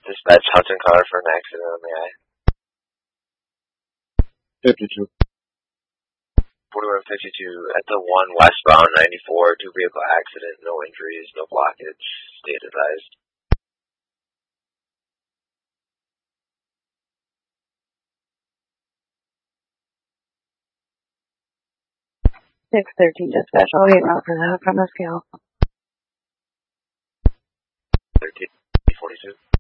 Dispatch Hudson car for an accident on the I. 52. 4152 at the 1 westbound 94, two vehicle accident, no injuries, no blockage, state advised. 613 dispatch. I'll wait out for that from the scale. 1342.